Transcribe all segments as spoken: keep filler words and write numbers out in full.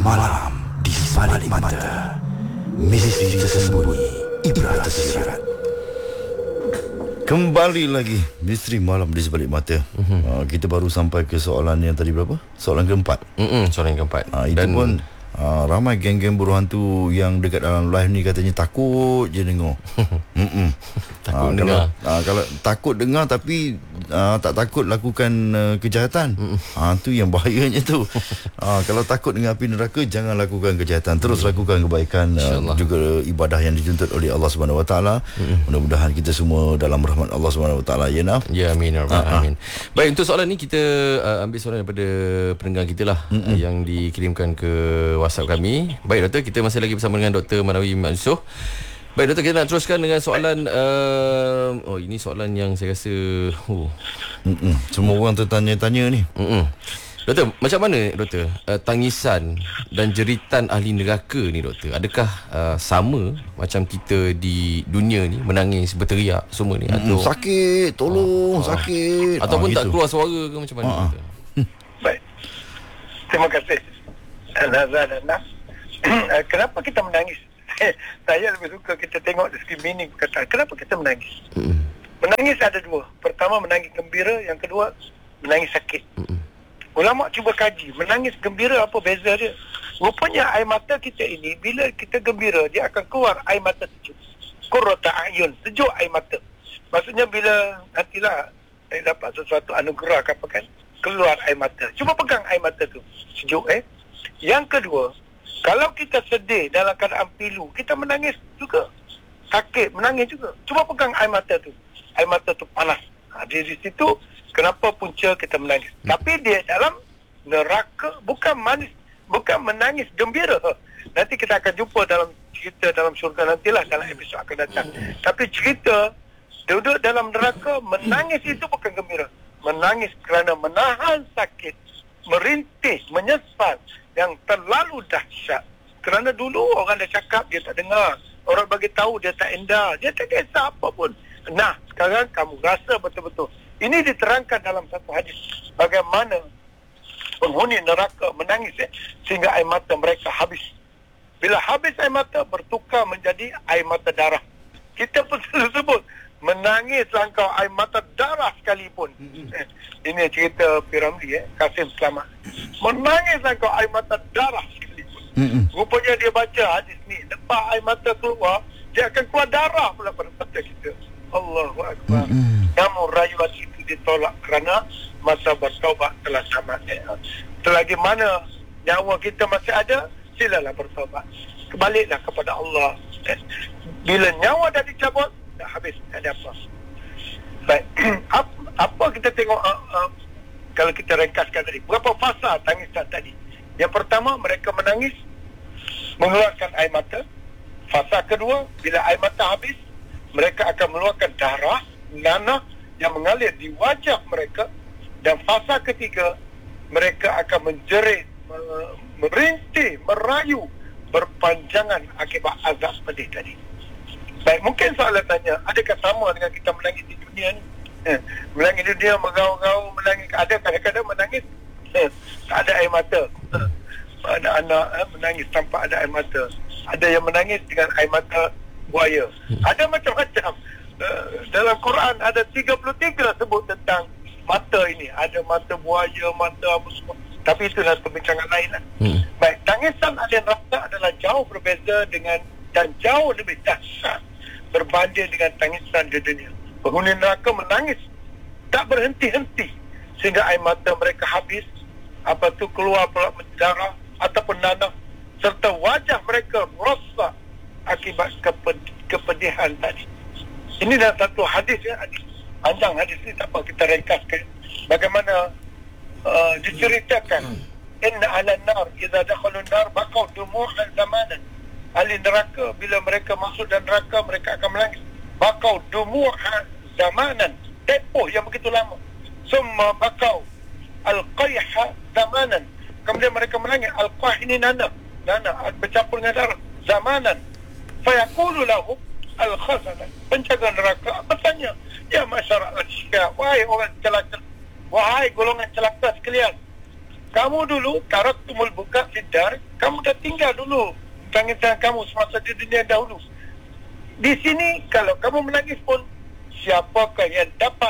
Malam di sebalik mata, misteri tersembunyi, ibrah tersirat. Kembali lagi misteri malam di sebalik mata. Mm-hmm. uh, Kita baru sampai ke soalan yang tadi berapa? Soalan keempat. Mm-mm, soalan yang keempat. uh, Itu Dan pun uh, ramai geng-geng buruh hantu yang dekat dalam live ni katanya takut je dengar. Takut uh, dengar. Kalau, uh, kalau takut dengar tapi uh, tak takut lakukan uh, kejahatan, uh, tu yang bahayanya tu. uh, Kalau takut dengan api neraka, jangan lakukan kejahatan. Terus mm. lakukan kebaikan, uh, juga ibadah yang dituntut oleh Allah Subhanahu Wa Taala. Mm. Mudah-mudahan kita semua dalam rahmat Allah Subhanahu Wa Taala. Ya Naf. Ya amin ya rabbal alamin. Baik, untuk soalan ni kita uh, ambil soalan daripada pendengar kita lah, uh, yang dikirimkan ke WhatsApp kami. Baik doktor, kita masih lagi bersama dengan Doktor Manawi Mat Yusof. Baik doktor, kita nak teruskan dengan soalan uh, oh ini soalan yang saya rasa oh. semua orang tertanya-tanya ni. Mm-mm. Doktor, macam mana doktor uh, tangisan dan jeritan ahli neraka ni doktor? Adakah uh, sama macam kita di dunia ni menangis, berteriak semua ni, atau sakit, tolong, ah, sakit, ataupun ah, tak gitu. keluar suara ke macam mana? Ah, doktor? Baik. Terima kasih Nazar dan Nas. Kenapa kita menangis? Saya lebih suka kita tengok discrimining perkataan. Kenapa kita menangis? Mm. Menangis ada dua. Pertama, menangis gembira. Yang kedua, menangis sakit. Mm. Ulama cuba kaji, menangis gembira apa beza dia. Rupanya air mata kita ini, bila kita gembira, dia akan keluar air mata sejuk. Qurrata a'yun, sejuk air mata. Maksudnya bila nantilah saya dapat sesuatu anugerah ke apa kan, keluar air mata. Cuba pegang air mata tu, sejuk eh. Yang kedua, kalau kita sedih dalam keadaan pilu, kita menangis juga. Sakit, menangis juga. Cuba pegang air mata tu. Air mata tu panas. Ha, di situ, kenapa punca kita menangis. Hmm. Tapi dia dalam neraka, bukan manis, bukan menangis gembira. Nanti kita akan jumpa dalam cerita dalam syurga nantilah, dalam episod akan datang. Hmm. Tapi cerita, duduk dalam neraka, menangis itu bukan gembira. Menangis kerana menahan sakit, merintih, menyesal, yang terlalu dahsyat. Kerana dulu orang dah cakap, dia tak dengar. Orang bagi tahu, dia tak endah. Dia tak kisah apa pun. Nah, sekarang kamu rasa betul-betul. Ini diterangkan dalam satu hadis. Bagaimana penghuni neraka menangis eh, sehingga air mata mereka habis. Bila habis air mata, bertukar menjadi air mata darah. Kita pun selalu sebut, menangis langkau air mata darah sekalipun. Mm-hmm. Ini cerita Piramli eh, Kasim Selamat. Menangis langkau air mata darah sekalipun. Mm-hmm. Rupanya dia baca hadis ni, lepas air mata keluar, dia akan keluar darah pula pada mata kita. Allahu Akbar. Mm-hmm. Namun rayuan itu ditolak kerana masa bertaubat telah tamat. Eh. Selagi mana nyawa kita masih ada, silalah bertaubat. Kebaliklah kepada Allah. Eh. Bila nyawa dah dicabut, dah habis, tak ada apa. Baik, apa, apa kita tengok uh, uh, kalau kita ringkaskan tadi, berapa fasa tangisan tadi? Yang pertama, mereka menangis mengeluarkan air mata. Fasa kedua, bila air mata habis, mereka akan mengeluarkan darah, nanah yang mengalir di wajah mereka. Dan fasa ketiga, mereka akan menjerit, merintih, merayu, berpanjangan akibat azab pedih tadi. Baik, mungkin soalan tanya, adakah sama dengan kita menangis di dunia ni? Eh, menangis di dunia, mengaung-gaung, menangis. Ada kadang-kadang menangis, eh, tak ada air mata. Eh, ada anak eh, menangis tanpa ada air mata. Ada yang menangis dengan air mata buaya. Ada macam-macam. Eh, dalam Quran ada tiga puluh tiga sebut tentang mata ini. Ada mata buaya, mata apa semua. Tapi itulah perbincangan lain lah. Hmm. Baik, tangisan ahli neraka adalah jauh berbeza dengan dan jauh lebih dahsyat berbanding dengan tangisan di dunia. Penghuni neraka menangis tak berhenti-henti sehingga air mata mereka habis, apa tu keluar pula darah ataupun nanah, serta wajah mereka rosak akibat keped- kepedihan tadi. Ini adalah satu hadis ya, hadis panjang hadis ni, tak apa kita ringkaskan. Bagaimana uh, diceritakan, inna ahlan nar idza dakhalun nar baqaw dumu'an zamanan. Ahli neraka bila mereka masuk dan neraka, mereka akan menangis. Bakau dumu'an zamanan, tempoh yang begitu lama. Summa bakau al-qayha zamanan, kemudian mereka menangis. Al-qayh ini nanah, nanah bercampur dengan darah, zamanan. Fayaqulu lahu al-khazanah, penjaga neraka bertanya, ya masyarakat al-syia, wahai orang celaka, wahai golongan celaka sekalian, kamu dulu taraktumul buka fiddar, Kamu dah tinggal dulu tangisan kamu semasa di dunia dahulu. Di sini kalau kamu menangis pun, siapakah yang dapat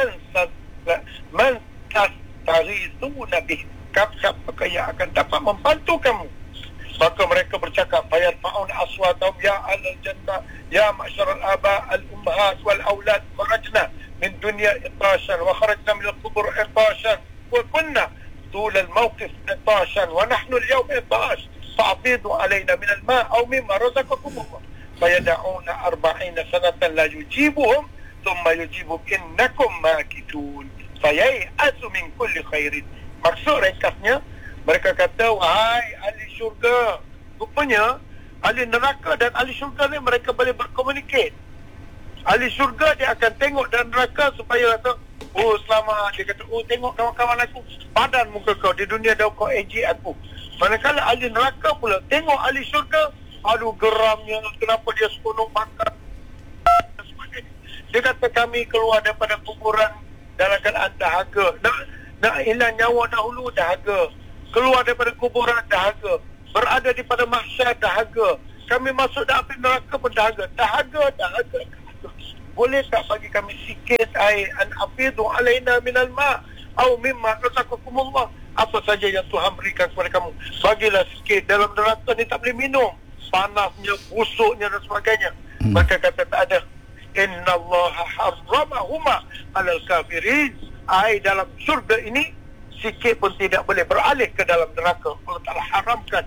mentastari itu Nabi? Siapakah yang akan dapat membantu kamu? Maka mereka bercakap, fayarfa'un aswatahum ya ahlal jannah ya ma'syaral aba al ummahat wal aulad kharajna min dunya itashan wa kharajna min al-qubur itashan wa kunna طول الموقف عطاشا ونحن اليوم عطاش فأفيضوا علينا من الماء أو مما رزقكم الله فيدعون أربعين سنة لا يجيبهم ثم يجيبهم إنكم ماكثون فييأس من كل خير. Maksud ringkasnya, mereka kata, wahai ahli syurga, rupanya ahli neraka dan ahli syurga ni mereka boleh berkomunikasi. Ahli syurga dia akan tengok dan neraka supaya kata, oh selamat, dia kata, oh tengok kawan-kawan aku, padan muka kau, di dunia dah kau ejek aku. Manakala ahli neraka pula tengok ahli syurga, aduh geramnya, kenapa dia seronok makan dan sebagainya. Dia kata, kami keluar daripada kuburan dalam keadaan dahaga, nak, nak hilang nyawa dahulu dahaga, keluar daripada kuburan dahaga, berada di pada mahsyar dahaga, kami masuk dalam api neraka pun dahaga, dahaga, dahaga. Boleh tak bagi kami sikit air, an afidu alaina minal ma' au mimma razaqakumullah, apa saja yang Tuhan berikan kepada kamu, bagilah sikit. Dalam neraka ni tak boleh minum, panasnya, busuknya dan sebagainya. hmm. Maka kata tak ada, innallaha harramahuma alal kafirin, air dalam surga ini sikit pun tidak boleh beralih ke dalam neraka. Allah Ta'ala haramkan.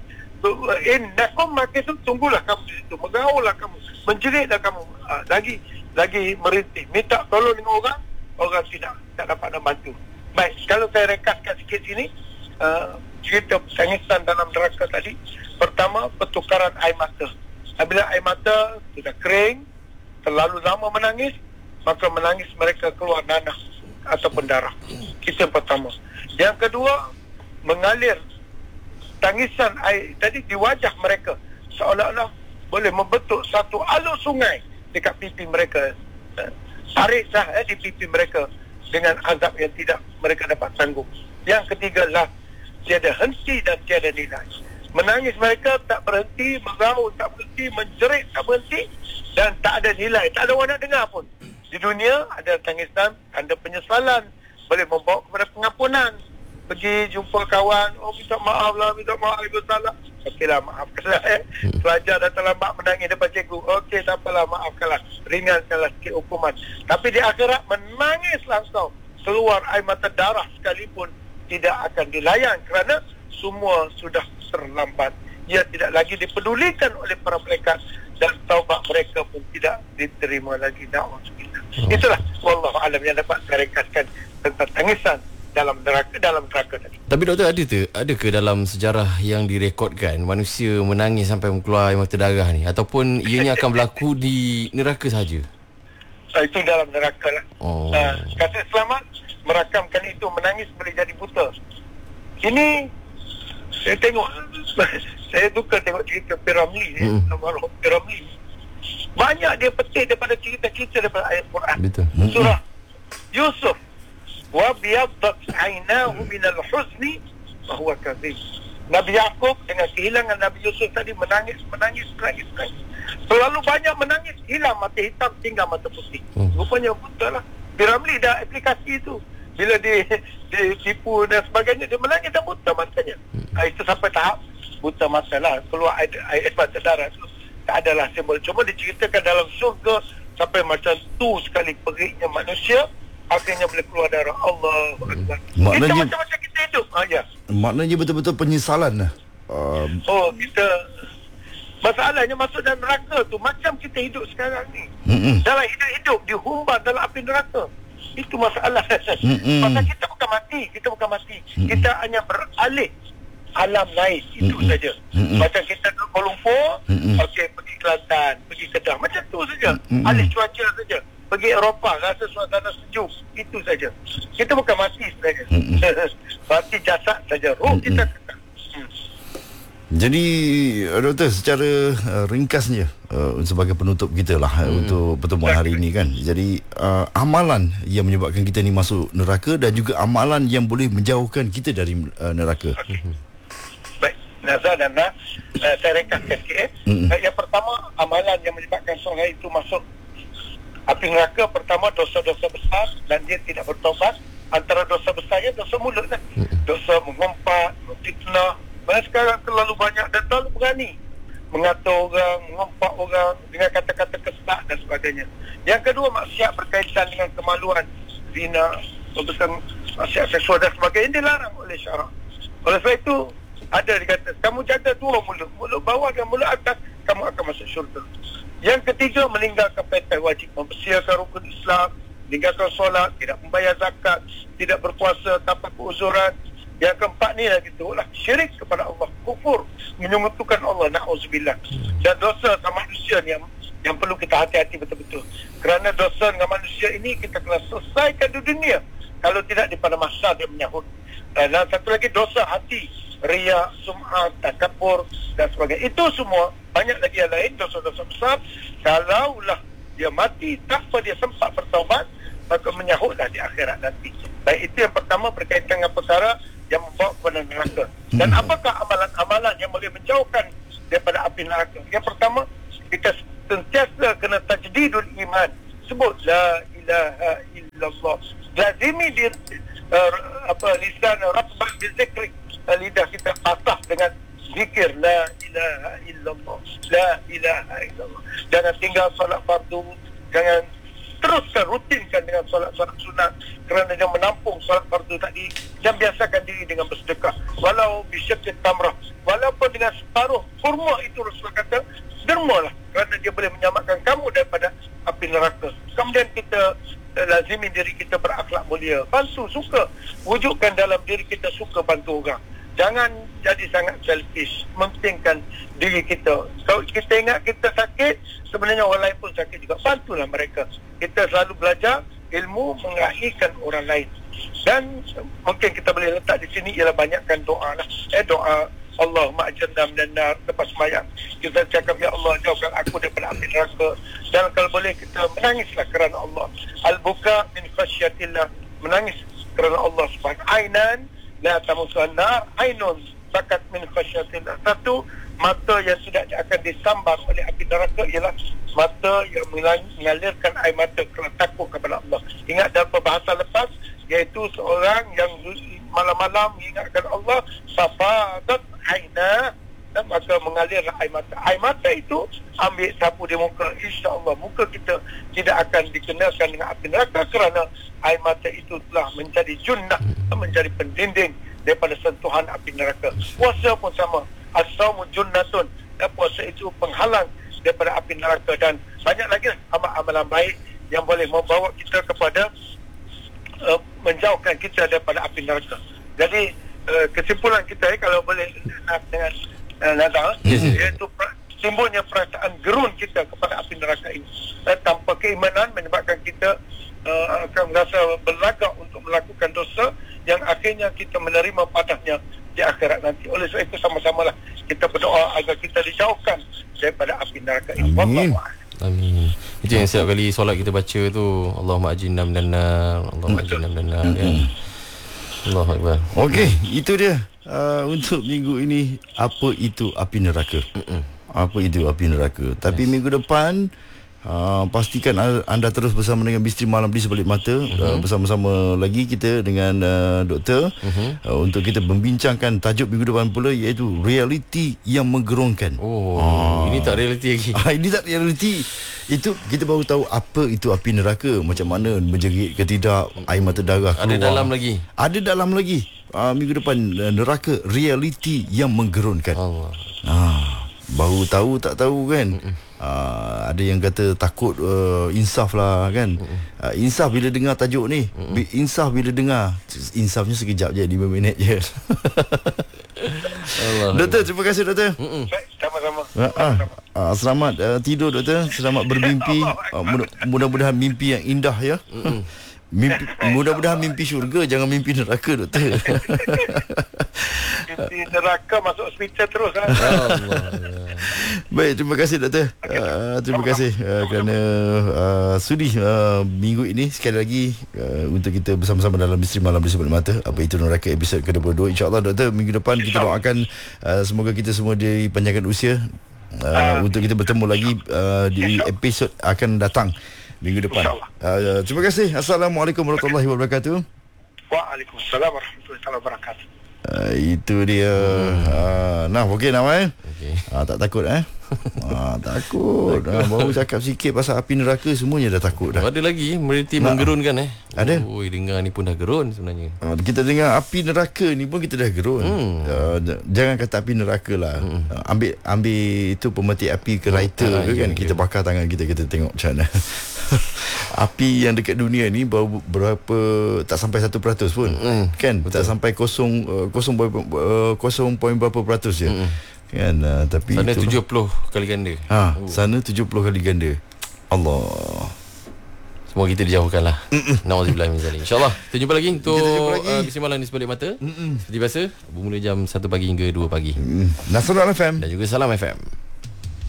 Innakum makithun, tunggulah kamu di situ, mengaullah kamu, menjeritlah kamu, ha, lagi lagi merintih, minta tolong dengan orang, orang tidak tak dapat membantu. Baik, kalau saya rekaskan sikit sini, uh, cerita tangisan dalam neraka tadi. Pertama, pertukaran air mata. Apabila air mata sudah kering, terlalu lama menangis, maka menangis mereka keluar nanah ataupun darah. Itu yang pertama. Yang kedua, mengalir tangisan air tadi di wajah mereka, seolah-olah boleh membentuk satu alur sungai dekat pipi mereka. Tarik sah eh, di pipi mereka dengan azab yang tidak mereka dapat sanggup. Yang ketiga lah, tiada henti dan tiada nilai. Menangis mereka tak berhenti, meraung tak berhenti, menjerit tak berhenti, dan tak ada nilai, tak ada orang nak dengar pun. Di dunia ada tangisan, ada penyesalan, boleh membawa kepada pengampunan. Pergi jumpa kawan, oh minta maaf lah, minta maaf, ibu salah. Okeylah, maafkanlah eh. Pelajar dah terlambat menangis depan cikgu. Okey, tak apalah, maafkanlah, ringankanlah sikit hukuman. Tapi di akhirat menangislah kau, keluar air mata darah sekalipun tidak akan dilayan kerana semua sudah terlambat. Ia tidak lagi dipedulikan oleh para malaikat dan taubat mereka pun tidak diterima lagi. Na'udzubillah. Oh. Itulah wallahu alam yang dapat saya rekaskan tentang tangisan dalam neraka dalam neraka tadi. Tapi doktor, ada tu ada ke dalam sejarah yang direkodkan manusia menangis sampai keluar air mata darah ni, ataupun ianya akan berlaku di neraka saja? Uh, itu dalam neraka lah. Oh. Uh, kata selamat merakamkan itu, menangis boleh jadi buta. Ini saya tengok, saya suka tengok cerita Piramli, mm. Almarhum Piramli. Banyak dia petik daripada cerita-cerita daripada ayat Quran. Betul. Surah Yusuf. Wa biyaddat aynahu minal huzni wa huwa kadhib. Nabi Yaqub dengan kehilangan Nabi Yusuf tadi menangis, menangis, menangis, menangis. Terlalu banyak menangis, hilang mata hitam, tinggal mata putih. Hmm. Rupanya buta lah. Piramli dah aplikasi itu. Bila dia ditipu dan sebagainya, dia menangis dan buta matanya. Hmm. Ha, itu sampai tahap buta mata lah. Keluar air, air mata darah itu tak adalah simbol. Cuma diceritakan dalam syurga sampai macam tu sekali periknya manusia, akhirnya boleh keluar darah. Allahu Akbar. Maknanya kita macam-macam kita hidup. Ha, ya. Maknanya betul-betul penyesalan lah. Uh, oh, kita masalahnya masuk dalam neraka tu macam kita hidup sekarang ni. Mm-mm. Dalam hidup-hidup dihumban dalam api neraka. Itu masalah. Pasal kita bukan mati, kita bukan mati. Mm-mm. Kita hanya beralih alam lain. Itu Mm-mm. saja. Mm-mm. Macam kita ke Kuala Lumpur, okey, pergi Kelantan, pergi Kedah, macam tu saja. Mm-mm. Alih cuaca saja. Pergi Eropah, rasa suasana sejuk, itu saja. Kita bukan mati sebenarnya. Mati jasad saja, roh Mm-mm. kita kekal. Hmm. Jadi doktor, secara uh, ringkasnya uh, sebagai penutup kita lah hmm. untuk pertemuan hari ini kan. Jadi uh, amalan yang menyebabkan kita ni masuk neraka dan juga amalan yang boleh menjauhkan kita dari uh, neraka. Okay. Baik. Nazar dan Nas, uh, saya rekaskan sikit. Mm-mm. Uh, yang pertama, amalan yang menyebabkan seorang itu masuk api neraka, pertama dosa-dosa besar dan dia tidak bertaubat. Antara dosa besarnya dosa mulut lah. Dosa mengumpat, fitnah. Banyak sekarang terlalu banyak dan terlalu berani mengata orang, mengumpat orang dengan kata-kata kesedak dan sebagainya. Yang kedua, maksiat berkaitan dengan kemaluan, zina, tentang maksiat seksual dan sebagainya dilarang oleh syarak. Oleh sebab itu ada dikata, kamu jaga dua mulut, mulut bawah dan mulut atas, kamu akan masuk syurga. Yang ketiga, meninggalkan perintah wajib, mempersiapkan rukun Islam, meninggalkan solat, tidak membayar zakat, tidak berpuasa tanpa keuzuran. Yang keempat ni lagi tu lah syirik kepada Allah, kufur, menyekutukan Allah, na'udzubillah. Dan dosa sama manusia ni yang, yang perlu kita hati-hati betul-betul. Kerana dosa dengan manusia ini kita kena selesaikan di dunia. Kalau tidak di pada masa dia menyahut. Dan satu lagi dosa hati, riya, sum'ah, takabur dan sebagainya. Itu semua banyak lagi yang lain, dosa-dosa besar. Kalaulah dia mati tanpa dia sempat bertaubat, maka menyahutlah di akhirat nanti. Baik, itu yang pertama berkaitan dengan perkara yang membawa kepada neraka. Dan apakah amalan-amalan yang boleh menjauhkan daripada api neraka? Yang pertama, kita sentiasa kena tajdidul iman. Sebut la ilaha illallah. Lazimi di uh, apa lisan ratban bizikri. Lidah kita basah dengan zikir la ilaha illallah, la ilaha illallah. Jangan tinggal solat fardu, jangan teruskan rutinkan dengan solat-solat sunat kerana dia menampung solat fardu tadi. Dan biasakan diri dengan bersedekah walau bisyakit tamrah, walaupun dengan separuh kurma. Itu Rasulullah kata, dermalah kerana dia boleh menyelamatkan kamu daripada api neraka. Kemudian kita uh, lazimi diri kita berakhlak mulia, bantu, suka, wujudkan dalam diri kita suka bantu orang. Jangan jadi sangat selfish, mementingkan diri kita. Kalau kita ingat kita sakit, sebenarnya orang lain pun sakit juga, bantulah mereka. Kita selalu belajar ilmu mengakhirkan orang lain. Dan mungkin kita boleh letak di sini ialah banyakkan doa lah. Eh doa Allahumma ajirna minan nar, lepas sembahyang kita cakap, ya Allah jauhkan aku daripada api neraka. Dan kalau boleh kita menangislah kerana Allah. Al-buka min khasyatillah, menangis kerana Allah subhanahu. Ainan la tamusan nar, ainun bakat min khasyatillah. Satu mata yang tidak akan disambar oleh api neraka ialah mata yang mengalirkan air mata kerana takut kepada Allah. Ingat dalam perbahasan lepas, iaitu seorang yang malam-malam mengingatkan Allah, safadat aina, dan maka mengalirlah air mata. Air mata itu ambil sapu di muka, insya-Allah muka kita tidak akan dikenakan dengan api neraka kerana air mata itu telah menjadi junnah, menjadi pendinding daripada sentuhan api neraka. Puasa pun sama, as-saumu junnatun, dan puasa itu penghalang daripada api neraka. Dan banyak lagi amal-amalan baik yang boleh membawa kita kepada uh, menjauhkan kita daripada api neraka. Jadi uh, kesimpulan kita, eh, kalau boleh nak dengan uh, Nazar, yes, iaitu pra- timbulnya perasaan gerun kita kepada api neraka ini. Uh, tanpa keimanan menyebabkan kita uh, akan merasa berlagak untuk melakukan dosa yang akhirnya kita menerima padanya di akhirat nanti. Oleh sebab itu sama-samalah kita berdoa agar kita dijauhkan daripada api neraka ini. Amin. Amin. Itu yang setiap kali solat kita baca tu, Allahumma ajinna minan nar, Allahumma ajinna minan nar, ya. Allahu akbar. Okey, itu dia uh, untuk minggu ini, apa itu api neraka. Mm-mm. Apa itu api neraka. Tapi yes, minggu depan Uh, pastikan anda terus bersama dengan Misteri Malam di Sebalik Mata. uh-huh. uh, Bersama-sama lagi kita dengan uh, doktor, uh-huh. uh, untuk kita membincangkan tajuk minggu depan pula, iaitu realiti yang menggerunkan. Oh, uh. ini tak realiti lagi. uh, Ini tak realiti. Itu kita baru tahu apa itu api neraka, macam mana menjerit ke tidak, air mata darah keluar. Ada dalam lagi. Ada dalam lagi. uh, Minggu depan, uh, neraka realiti yang menggerunkan. Allah. uh, Baru tahu tak tahu kan. uh, Ada yang kata takut uh, insaf lah kan. uh, Insaf bila dengar tajuk ni. Insaf bila dengar, insafnya sekejap je, lima minit je. Allah. Doktor, terima kasih doktor. Sama-sama. uh, uh, uh, Selamat uh, tidur doktor. Selamat bermimpi. uh, mudah- Mudah-mudahan mimpi yang indah ya. Mimpi, mudah-mudahan mimpi syurga, jangan mimpi neraka doktor. Mimpi neraka masuk hospital terus. Ha? Allah. Baik, terima kasih doktor. Uh, terima kasih uh, kerana uh, sudi uh, minggu ini sekali lagi uh, untuk kita bersama-sama dalam Misteri Malam di Sebelah Mata. Apa itu Neraka episod ke dua puluh dua. InsyaAllah doktor, minggu depan kita doakan uh, semoga kita semua dipanjangkan usia uh, untuk kita bertemu lagi uh, di episod akan datang minggu depan. Uh, terima kasih. Assalamualaikum warahmatullahi wabarakatuh. Waalaikumsalam warahmatullahi wabarakatuh. Uh, itu dia. Hmm. Uh, nah, okey nak main? Okey. Ah, tak takut eh? ah, takut. Ah, baru cakap sikit pasal api neraka semuanya dah takut dah. Ada lagi mereti nah. menggerunkan eh. Ada. Oh, dengar ni pun dah gerun sebenarnya. Ah, kita dengar api neraka ni pun kita dah gerun. Hmm. Uh, jangan kata api neraka lah. Hmm. Uh, ambil ambil itu pemetik api ke lighter hmm. ke kan, ya, kita bakar tangan kita, kita tengok macam mana. Api yang dekat dunia ni baru berapa, tak sampai satu peratus pun mm, kan. Betul. Tak sampai kosong kosong kosong poin berapa peratus je mm. kan. Uh, tapi sana tujuh puluh kali ganda. Ha, oh. Sana tujuh puluh kali ganda. Allah, semoga kita dijauhkan lah. Nauzubillah min zalik. InsyaAllah kita jumpa lagi untuk uh, Misteri Malam di Sebalik Mata. Mm-mm. Seperti biasa bermula jam satu pagi hingga dua pagi. mm. Nasrul F M dan juga Salam F M.